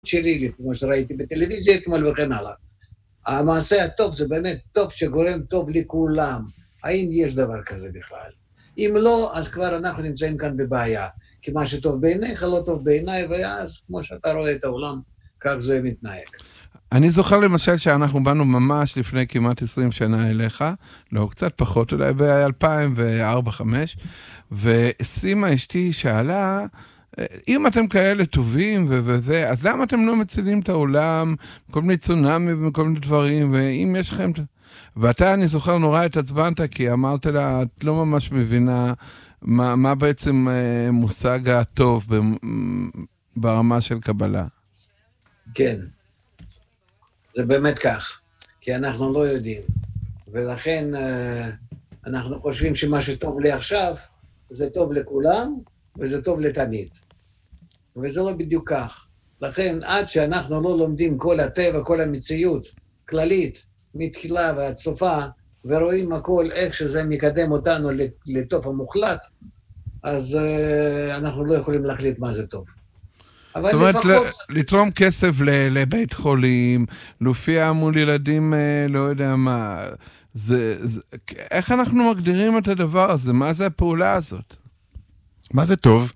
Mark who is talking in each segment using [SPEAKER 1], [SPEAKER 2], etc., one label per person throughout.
[SPEAKER 1] שלי, כמו שראיתי בטלוויזיה אתמול וכן הלאה. המעשה הטוב זה באמת טוב שגורם טוב לכולם. האם יש דבר כזה בכלל? אם לא, אז כבר אנחנו נמצאים כאן בבעיה. כי מה שטוב בעיניך לא טוב בעיניי, ואז כמו שאתה רואה את העולם, כך זה מתנהג.
[SPEAKER 2] אני זוכר למשל שאנחנו באנו ממש לפני כמעט 20 שנה אליך, לא, קצת פחות אולי, ב-2004-2005, וסימה אשתי שאלה, אם אתם כאלה טובים וזה, אז למה אתם לא מצילים את העולם, כל מיני צונאמי וכל מיני דברים, ואם יש לכם... ואתה, אני זוכר, נורא התעצבנת, כי אמרת לה, את לא ממש מבינה מה בעצם מושג הטוב ברמה של קבלה.
[SPEAKER 1] כן. זה באמת כך, כי אנחנו לא יודעים, ולכן אנחנו חושבים שמה שטוב לי עכשיו, זה טוב לכולם, וזה טוב לתמיד. וזה לא בדיוק כך. לכן, עד שאנחנו לא לומדים כל הטבע, כל המציאות, כללית, מתחילה ועד סופה, ורואים הכל איך שזה מקדם אותנו לטוב המוחלט, אז אנחנו לא יכולים להחליט מה זה טוב.
[SPEAKER 2] זאת אומרת, לתרום כסף לבית חולים, להופיע מול ילדים, לא יודע מה, איך אנחנו מגדירים את הדבר הזה? מה זה הפעולה הזאת?
[SPEAKER 3] מה זה טוב?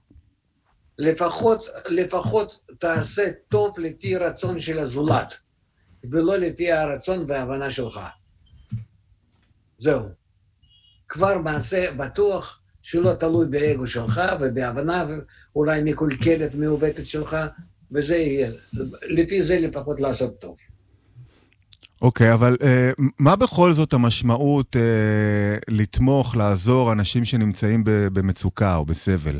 [SPEAKER 1] לפחות תעשה טוב לפי רצון של הזולת, ולא לפי הרצון וההבנה שלך. זהו. כבר מעשה בטוח, שלא תלוי באגו שלך ובהבנה ואולי מקולקלת מעוותת שלך, וזה יהיה, לפי זה לפחות לעשות טוב.
[SPEAKER 3] אוקיי, אבל מה בכל זאת המשמעות לתמוך, לעזור אנשים שנמצאים במצוקה או בסבל?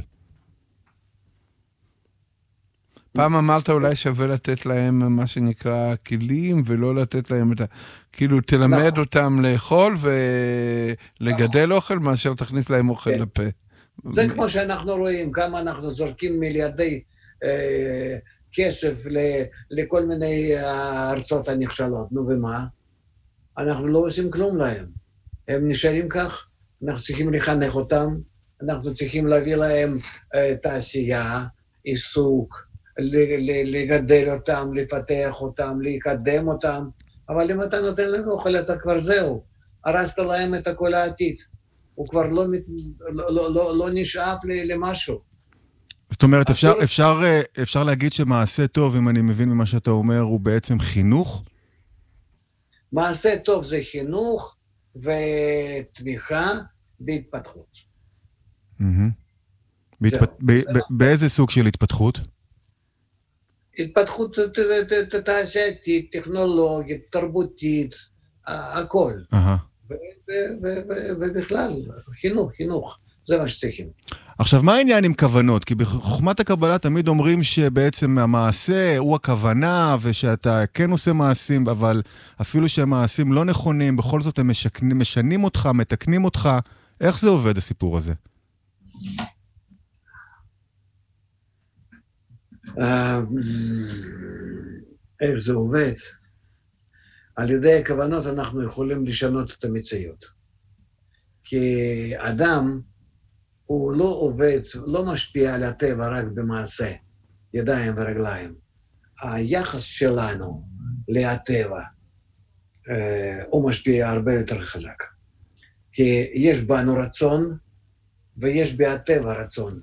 [SPEAKER 2] פעם אמרת אולי שווה לתת להם מה שנקרא כלים, ולא לתת להם את כאילו תלמד אותם לאכול ולגדל אוכל, מאשר תכניס להם אוכל לפה.
[SPEAKER 1] זה כמו שאנחנו רואים, כמה אנחנו זורקים מיליארדי כסף לכל מיני ארצות הנכשלות. נו ומה? אנחנו לא עושים כלום להם. הם נשארים כך, אנחנו צריכים לחנך אותם, אנחנו צריכים להביא להם תעשייה, עיסוק, לגדל אותם, לפתח אותם, לקדם אותם, אבל אם אתה נותן להם אוכל, אתה כבר זהו, הרסת להם את כל העתיד, הוא כבר לא נשאף למשהו.
[SPEAKER 3] זאת אומרת, אפשר להגיד שמעשה טוב, אם אני מבין ממה שאתה אומר, הוא בעצם חינוך?
[SPEAKER 1] מעשה טוב זה חינוך ותמיכה בהתפתחות.
[SPEAKER 3] באיזה סוג של התפתחות?
[SPEAKER 1] התפתחות תעשייתית, טכנולוגית, תרבותית, הכל. ובכלל, חינוך, זה מה שצריכים.
[SPEAKER 3] עכשיו, מה העניין עם כוונות? כי בחוכמת הקבלה תמיד אומרים שבעצם המעשה הוא הכוונה, ושאתה כן עושה מעשים, אבל אפילו שהמעשים לא נכונים, בכל זאת הם משנים אותך, מתקנים אותך. איך זה עובד הסיפור הזה?
[SPEAKER 1] איך זה עובד? על ידי הכוונות אנחנו יכולים לשנות את המציאות. כי אדם הוא לא עובד, לא משפיע על הטבע רק במעשה, ידיים ורגליים. היחס שלנו לטבע הוא משפיע הרבה יותר חזק. כי יש בנו רצון ויש בהטבע רצון.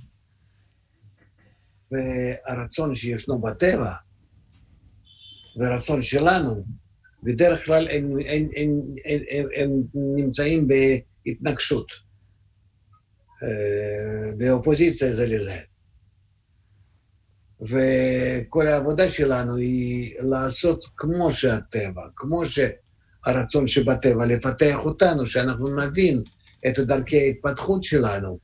[SPEAKER 1] והרצון שישנו בטבע, והרצון שלנו, בדרך כלל הם נמצאים בהתנגשות, באופוזיציה זה לזה. וכל העבודה שלנו היא לעשות כמו שהטבע, כמו שהרצון שבטבע, לפתח אותנו, שאנחנו נבין את דרכי ההתפתחות שלנו,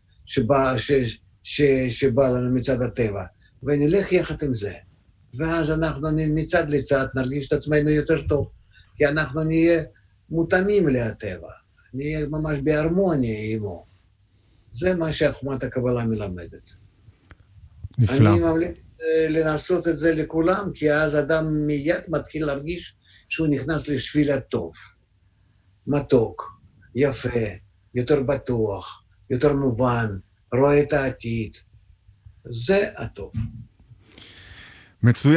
[SPEAKER 1] שבא לנו מצד הטבע, ונלך יחד עם זה. ואז אנחנו מצד לצד נרגיש את עצמנו יותר טוב, כי אנחנו נהיה מותאמים לטבע, נהיה ממש בהרמוניה עמו. זה מה שחוכמת הקבלה מלמדת.
[SPEAKER 3] נפלא.
[SPEAKER 1] אני ממליץ לנסות את זה לכולם, כי אז אדם מיד מתחיל להרגיש שהוא נכנס לשביל הטוב. מתוק, יפה, יותר בטוח, יותר מובן, רואה את העתיד. זה הטוב.
[SPEAKER 3] מצוין.